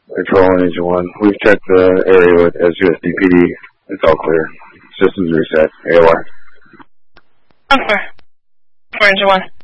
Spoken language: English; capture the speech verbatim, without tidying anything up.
Control on Engine one. We've checked the area with S U S D P D. It's all clear. Systems reset. A O R. I'm clear. For Engine one.